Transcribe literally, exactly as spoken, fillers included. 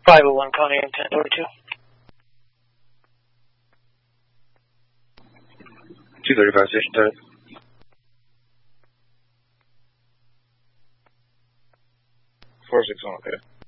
five oh one Connie and ten forty-two. two thirty-five station type. four six one, okay.